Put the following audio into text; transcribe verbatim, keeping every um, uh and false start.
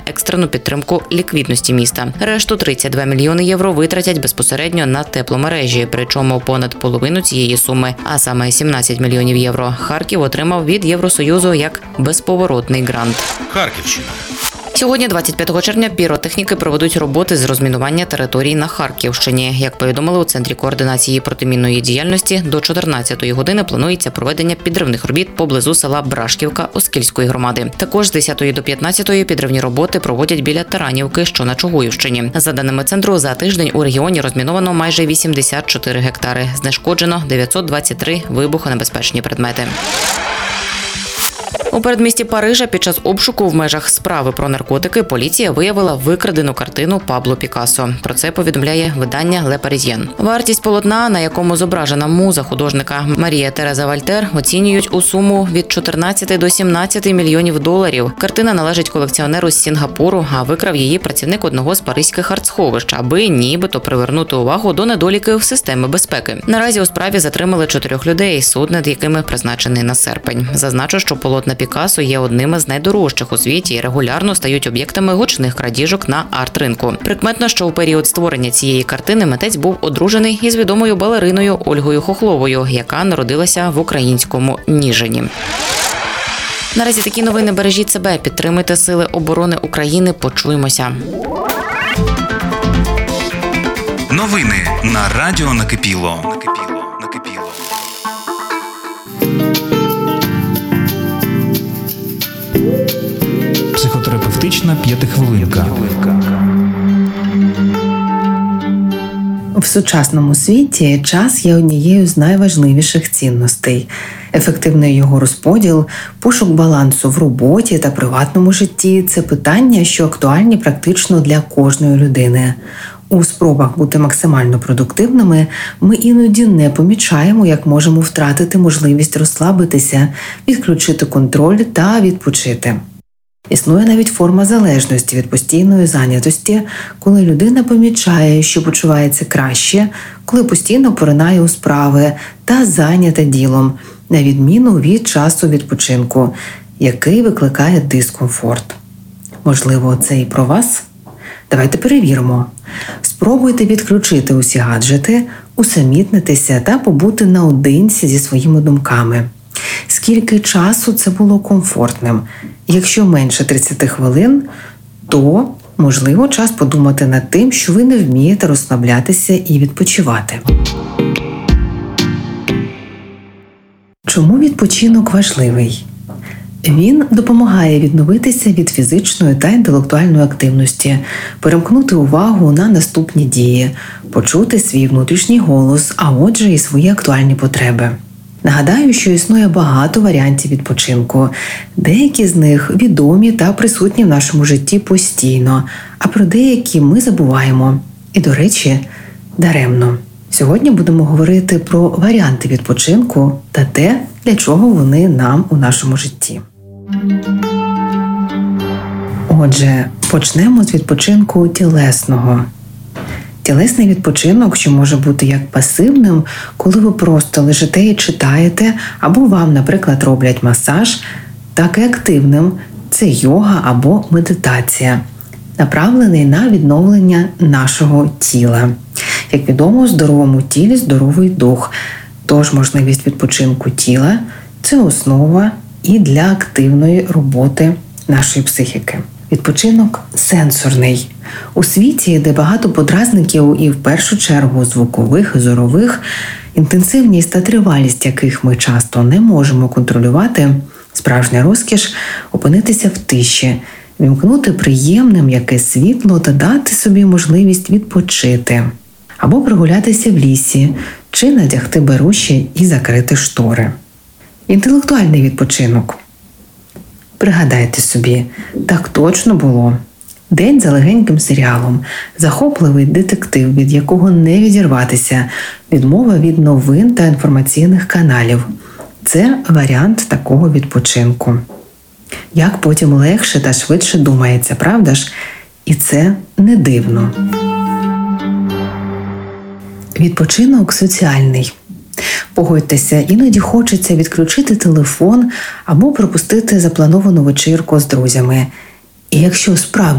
екстрену підтримку ліквідності міста. Решту тридцять два мільйони євро витратять безпосередньо на тепломережі, причому понад половину цієї суми, а саме сімнадцять мільйонів євро, Харків отримав від Євросоюзу як безповоротний грант. Харківщина. Сьогодні, двадцять п'ятого червня, піротехніки проведуть роботи з розмінування територій на Харківщині. Як повідомили у Центрі координації протимінної діяльності, до чотирнадцятої години планується проведення підривних робіт поблизу села Брашківка Оскільської громади. Також з десятої до п'ятнадцятої підривні роботи проводять біля Таранівки, що на Чугуївщині. За даними центру, за тиждень у регіоні розміновано майже вісімдесят чотири гектари. Знешкоджено дев'ятсот двадцять три вибухонебезпечні предмети. У передмісті Парижа під час обшуку в межах справи про наркотики поліція виявила викрадену картину Пабло Пікассо. Про це повідомляє видання «Ле Паризьєн». Вартість полотна, на якому зображена муза художника Марія Тереза Вальтер, оцінюють у суму від чотирнадцяти до сімнадцяти мільйонів доларів. Картина належить колекціонеру з Сінгапуру, а викрав її працівник одного з паризьких артсховищ, аби нібито привернути увагу до недоліків системи безпеки. Наразі у справі затримали чотирьох людей, суд над якими призначений на серпень. Зазначу, що полотна Пікассо є одними з найдорожчих у світі і регулярно стають об'єктами гучних крадіжок на арт-ринку. Прикметно, що у період створення цієї картини митець був одружений із відомою балериною Ольгою Хохловою, яка народилася в українському Ніжині. Наразі такі новини. Бережіть себе, підтримуйте Сили оборони України. Почуємося. Новини на радіо Накипіло. Накипіло. Накипіло. Психотерапевтична п'ятихвилинка. В сучасному світі час є однією з найважливіших цінностей. Ефективний його розподіл, пошук балансу в роботі та приватному житті – це питання, що актуальні практично для кожної людини. У спробах бути максимально продуктивними ми іноді не помічаємо, як можемо втратити можливість розслабитися, відключити контроль та відпочити. Існує навіть форма залежності від постійної зайнятості, коли людина помічає, що почувається краще, коли постійно поринає у справи та зайнята ділом, на відміну від часу відпочинку, який викликає дискомфорт. Можливо, це і про вас? Давайте перевіримо. Спробуйте відключити усі гаджети, усамітнитися та побути наодинці зі своїми думками. Скільки часу це було комфортним? Якщо менше тридцять хвилин, то, можливо, час подумати над тим, що ви не вмієте розслаблятися і відпочивати. Чому відпочинок важливий? Він допомагає відновитися від фізичної та інтелектуальної активності, перемкнути увагу на наступні дії, почути свій внутрішній голос, а отже і свої актуальні потреби. Нагадаю, що існує багато варіантів відпочинку. Деякі з них відомі та присутні в нашому житті постійно, а про деякі ми забуваємо. І, до речі, даремно. Сьогодні будемо говорити про варіанти відпочинку та те, для чого вони нам у нашому житті. Отже, почнемо з відпочинку тілесного. Тілесний відпочинок, що може бути як пасивним, коли ви просто лежите і читаєте, або вам, наприклад, роблять масаж, так і активним – це йога або медитація, направлений на відновлення нашого тіла. Як відомо, у здоровому тілі – здоровий дух, тож можливість відпочинку тіла – це основа і для активної роботи нашої психіки. Відпочинок сенсорний. У світі, де багато подразників і в першу чергу звукових, зорових, інтенсивність та тривалість яких ми часто не можемо контролювати, справжня розкіш – опинитися в тиші, вімкнути приємне м'яке світло та дати собі можливість відпочити. Або прогулятися в лісі, чи надягти беруші і закрити штори. Інтелектуальний відпочинок. Пригадайте собі, так точно було. День за легеньким серіалом, захопливий детектив, від якого не відірватися, відмова від новин та інформаційних каналів. Це варіант такого відпочинку. Як потім легше та швидше думається, правда ж? І це не дивно. Відпочинок соціальний. Погодьтеся, іноді хочеться відключити телефон або пропустити заплановану вечірку з друзями. І якщо справді